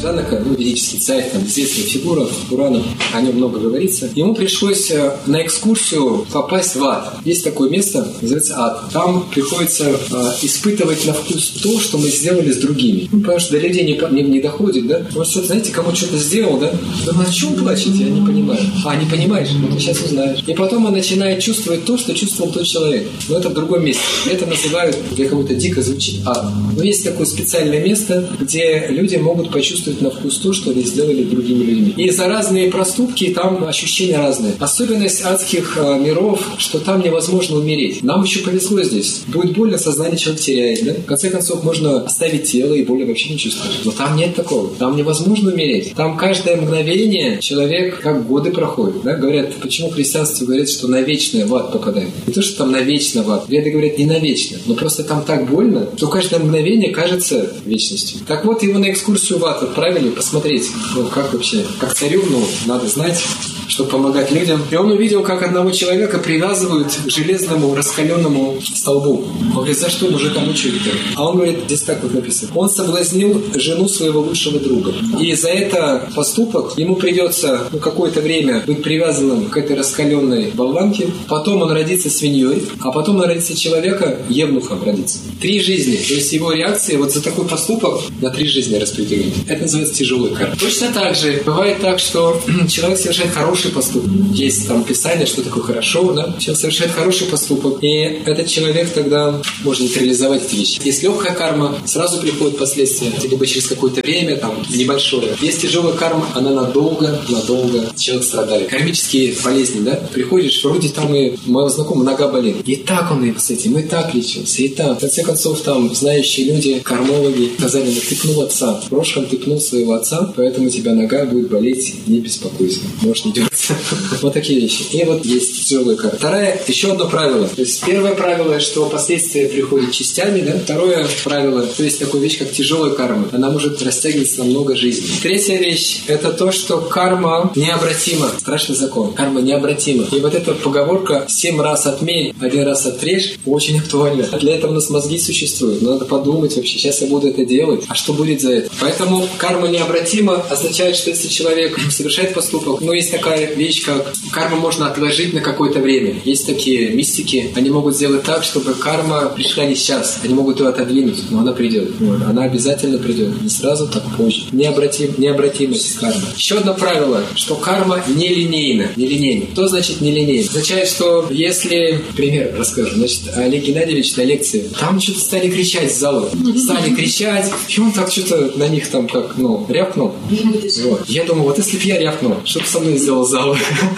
Джанака, ведический царь, там известная фигура в Пуранах, о нем много говорится. Ему пришлось на экскурсию попасть в ад. Есть такое место, называется ад. Там приходится испытывать на вкус то, что мы сделали с другими. Потому что до людей не доходит, да? Вот что-то, знаете, кому что-то сделал, да? Ну, о чем плачете? Я не понимаю. Не понимаешь? Ну, ты сейчас узнаешь. И потом он начинает чувствовать то, что чувствовал тот человек. Но это в другом месте. Это называют, для кого-то дико звучит, ад. Но есть такое специальное место, где люди могут почувствовать на вкус то, что они сделали другими людьми. И за разные проступки там ощущения разные. Особенность адских миров, что там невозможно умереть. Нам еще повезло здесь. Будет больно, сознание человек теряет, да? В конце концов, можно оставить тело и боли вообще не чувствуешь. Но там нет такого. Там невозможно умереть. Там каждое мгновение человек как годы проходит. Да? Говорят, почему в христианстве говорят, что навечно в ад попадает. Не то, что там навечно в ад. Веды говорят не навечно. Но просто там так больно, что каждое мгновение кажется вечностью. Так вот, его на экскурсию в ад отправили посмотреть, как вообще, как царю, надо знать, чтобы помогать людям. И он увидел, как одного человека привязывают к железному раскаленному столбу. Он говорит, за что мужика мучают? А он говорит, здесь так вот написано. Он соблазнил жену своего лучшего друга. И за это поступок ему придется какое-то время быть привязанным к этой раскаленной болванке. Потом он родится свиньей, а потом он родится человека, евнухом родится. 3 жизни. То есть его реакция вот за такой поступок на 3 жизни распределены. Это называется тяжелый карма. Точно так же бывает так, что человек совершает хороший поступок. Есть там писание, что такое хорошо, да? Человек совершает хороший поступок, и этот человек тогда может нейтрализовать эти вещи. Есть легкая карма, сразу приходят последствия, либо через какое-то время, там, небольшое. Есть тяжелая карма, она надолго человек страдает. Кармические болезни, да? Приходишь, вроде там и моего знакомого нога болит. И так он и с этим, и так лечился, и так. В конце концов, там, знающие люди, кармологи, сказали, ты пнул отца. В прошлом ты пнул своего отца, поэтому у тебя нога будет болеть, не беспокойся. Можешь не дергаться. Вот такие вещи. И вот есть тяжелая карма. Второе, еще одно правило. То есть первое правило, что последствия приходят частями, да? Второе правило, то есть такая вещь, как тяжелая карма. Она может растягиваться на много жизней. Третья вещь, это то, что карма необратима. Страшный закон. Карма необратима. И вот эта поговорка 7 раз отмерь, 1 раз отрежь, очень актуальна. Для этого у нас мозги существуют. Надо подумать вообще, сейчас я буду это делать, а что будет за это? Поэтому карма необратима означает, что если человек совершает поступок, есть такая вещь, как карму можно отложить на какое-то время. Есть такие мистики, они могут сделать так, чтобы карма пришла не сейчас. Они могут ее отодвинуть, но она придет. Она обязательно придет. Не сразу, так позже. Необратимость кармы. Еще одно правило, что карма нелинейна. Нелинейна. Что значит нелинейна? Означает, что если... Пример расскажу. Значит, Олег Геннадьевич на лекции, там что-то стали кричать с зала. Стали кричать, и он так что-то на них там как, рявкнул. Вот. Я думаю, вот если бы я рявкнул, что бы со мной сделал зал?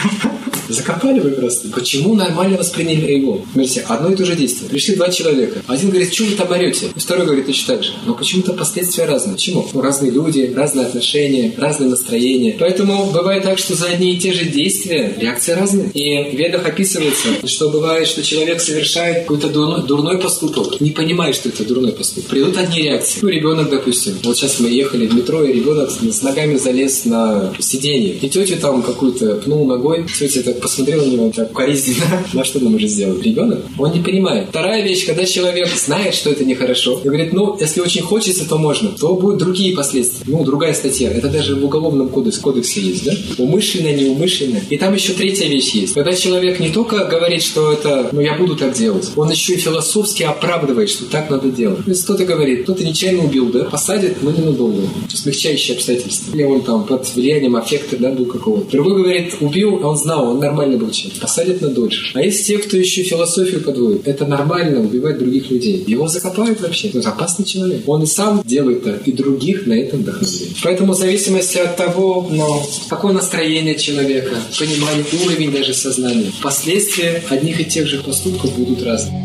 Закопали вы просто. Почему нормально восприняли его? Смотрите, одно и то же действие. Пришли 2 человека. Один говорит, что вы там орете? И второй говорит, точно так же. Но почему-то последствия разные. Почему? Разные люди, разные отношения, разные настроения. Поэтому бывает так, что за одни и те же действия реакции разные. И в ведах описывается, что бывает, что человек совершает какой-то дурной поступок, не понимая, что это дурной поступок. Придут одни реакции. Ребенок, допустим. Вот сейчас мы ехали в метро, и ребенок с ногами залез на сиденье. И тетя там какую-то пнул ногой. Тетя так посмотрела на него так укоризненно. Ну, а что ты можешь сделать? Ребенок? Он не понимает. Вторая вещь, когда человек знает, что это нехорошо, и говорит, если очень хочется, то можно, то будут другие последствия. Другая статья. Это даже в Уголовном кодексе есть, да? Умышленно, неумышленно. И там еще третья вещь есть. Когда человек не только говорит, что это, я буду так делать, он еще и философски оправдывает, что так надо делать. То есть кто-то говорит, кто-то нечаянно убил, да? Посадят, но ненадолго. Смягчающие обстоятельства. Или он там под влиянием аффекта, да, был какого-то. Другой говорит, убил, а он знал, он нормально был человек. Посадят на дольше. А есть те, кто еще философию подводит. Это нормально убивать других людей. Его закопают вообще. Это опасный человек. Он и сам делает это, и других на этом вдохновляет. Поэтому в зависимости от того, какое настроение человека, понимание, уровень даже сознания, последствия одних и тех же поступков будут разные.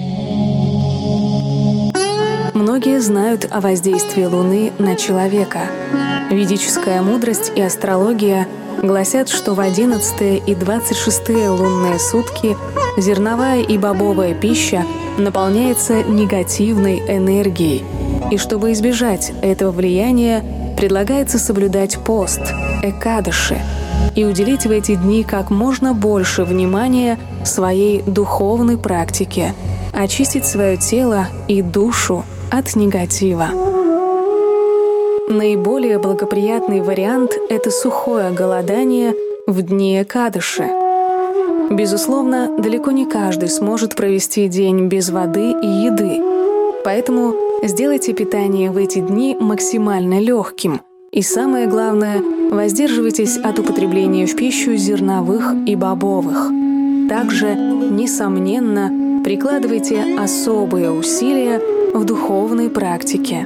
Многие знают о воздействии Луны на человека. Ведическая мудрость и астрология гласят, что в 11 и 26 лунные сутки зерновая и бобовая пища наполняется негативной энергией. И чтобы избежать этого влияния, предлагается соблюдать пост, экадаши, и уделить в эти дни как можно больше внимания своей духовной практике, очистить свое тело и душу от негатива. Наиболее благоприятный вариант – это сухое голодание в дни Экадыши. Безусловно, далеко не каждый сможет провести день без воды и еды, поэтому сделайте питание в эти дни максимально легким. И самое главное, воздерживайтесь от употребления в пищу зерновых и бобовых. Также, несомненно, прикладывайте особые усилия в духовной практике.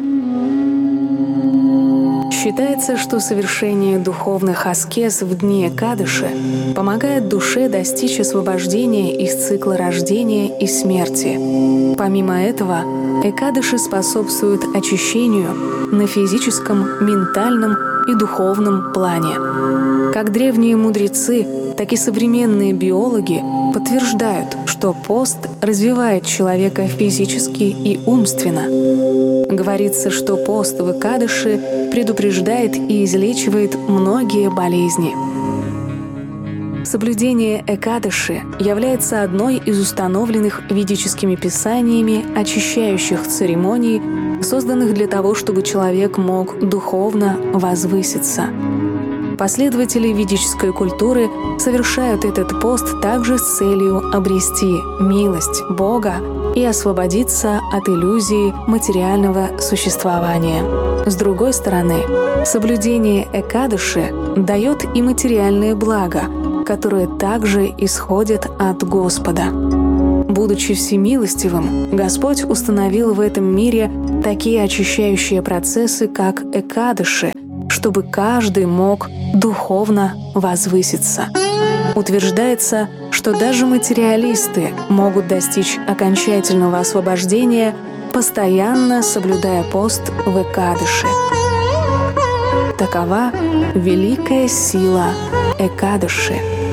Считается, что совершение духовных аскез в дни Экадыши помогает душе достичь освобождения из цикла рождения и смерти. Помимо этого, Экадыши способствуют очищению на физическом, ментальном и духовном плане. Как древние мудрецы, так и современные биологи подтверждают, что пост развивает человека физически и умственно. Говорится, что пост в Экадыши предупреждает и излечивает многие болезни. Соблюдение Экадыши является одной из установленных ведическими писаниями очищающих церемоний, созданных для того, чтобы человек мог духовно возвыситься. Последователи ведической культуры совершают этот пост также с целью обрести милость Бога и освободиться от иллюзии материального существования. С другой стороны, соблюдение Экадыши дает и материальные блага, которые также исходят от Господа. Будучи всемилостивым, Господь установил в этом мире такие очищающие процессы, как Экадыши, чтобы каждый мог духовно возвыситься. Утверждается, что даже материалисты могут достичь окончательного освобождения, постоянно соблюдая пост в Экадыши. Такова великая сила Экадыши.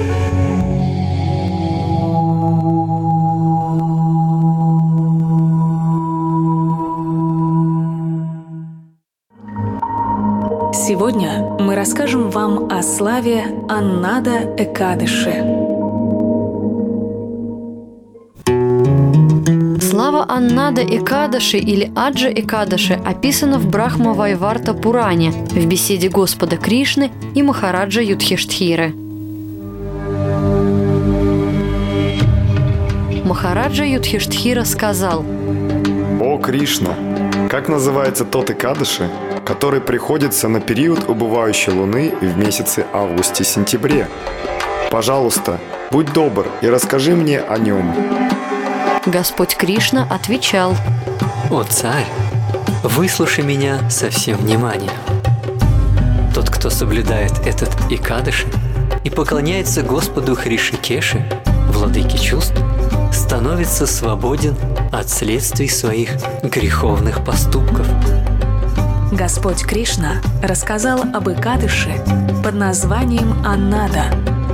Сегодня мы расскажем вам о славе Аннада Экадыши. Слава Аннада Экадыши или Аджа Экадыши описана в Брахма-Вайварта Пуране в беседе Господа Кришны и Махараджа Юдхиштхиры. Махараджа Юдхиштхира сказал: «О Кришна, как называется тот Экадыши, который приходится на период убывающей луны в месяце августе-сентябре? Пожалуйста, будь добр и расскажи мне о нем». Господь Кришна отвечал: «О царь, выслушай меня со всем вниманием. Тот, кто соблюдает этот Экадыши и поклоняется Господу Хришикеше, владыке чувств, становится свободен от следствий своих греховных поступков». Господь Кришна рассказал об Экадыши под названием Аннада.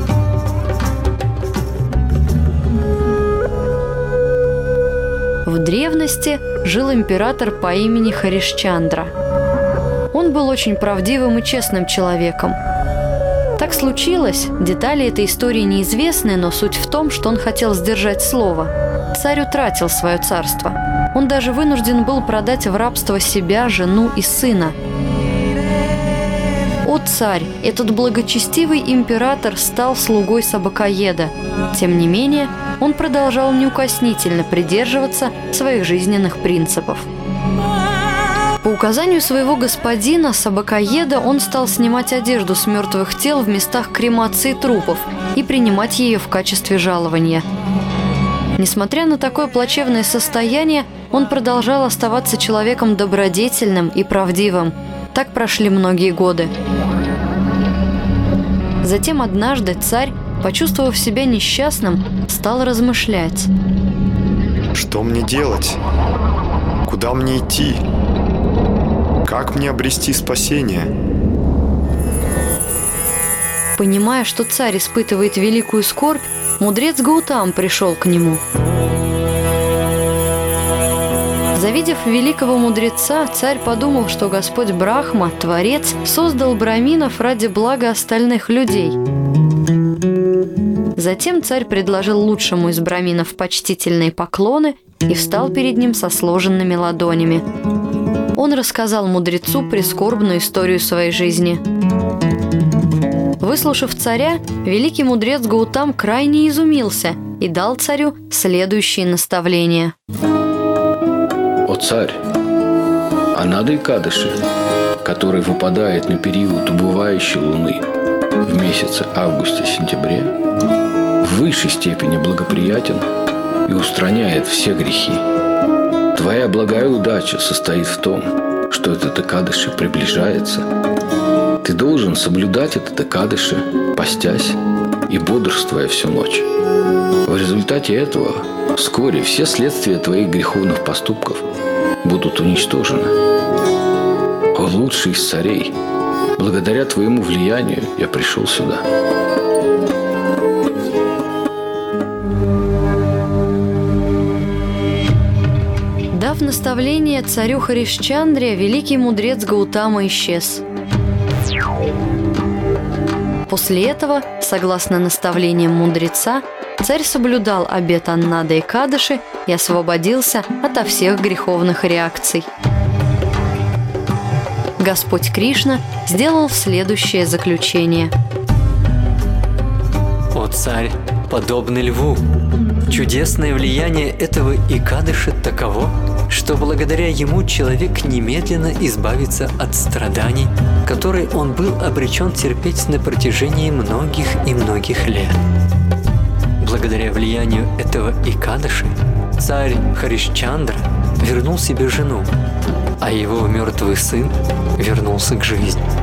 В древности жил император по имени Харишчандра. Он был очень правдивым и честным человеком. Так случилось, детали этой истории неизвестны, но суть в том, что он хотел сдержать слово. Царь утратил свое царство. Он даже вынужден был продать в рабство себя, жену и сына. О царь, этот благочестивый император стал слугой собакоеда. Тем не менее, он продолжал неукоснительно придерживаться своих жизненных принципов. По указанию своего господина, собакоеда, он стал снимать одежду с мертвых тел в местах кремации трупов и принимать ее в качестве жалования. Несмотря на такое плачевное состояние, он продолжал оставаться человеком добродетельным и правдивым. Так прошли многие годы. Затем однажды царь, почувствовав себя несчастным, стал размышлять. Что мне делать? Куда мне идти? Как мне обрести спасение? Понимая, что царь испытывает великую скорбь, мудрец Гаутам пришел к нему. Завидев великого мудреца, царь подумал, что Господь Брахма, Творец, создал браминов ради блага остальных людей. Затем царь предложил лучшему из браминов почтительные поклоны и встал перед ним со сложенными ладонями. он рассказал мудрецу прискорбную историю своей жизни. Выслушав царя, великий мудрец Гаутам крайне изумился и дал царю следующие наставления. «О царь, Анада Экадаши, который выпадает на период убывающей луны в месяце августе-сентябре, в высшей степени благоприятен и устраняет все грехи. Твоя благая удача состоит в том, что этот Экадаши приближается. Ты должен соблюдать этот Экадаши, постясь и бодрствуя всю ночь. В результате этого вскоре все следствия твоих греховных поступков будут уничтожены. О лучший из царей, благодаря твоему влиянию я пришел сюда». Дав наставление царю Харишчандре, великий мудрец Гаутама исчез. После этого, согласно наставлениям мудреца, царь соблюдал обет Аннады Экадаши и освободился ото всех греховных реакций. Господь Кришна сделал следующее заключение. «О царь, подобный льву, чудесное влияние этого Экадаши таково, что благодаря ему человек немедленно избавится от страданий, которые он был обречен терпеть на протяжении многих и многих лет. Благодаря влиянию этого Экадаши царь Харишчандра вернул себе жену, а его мертвый сын вернулся к жизни.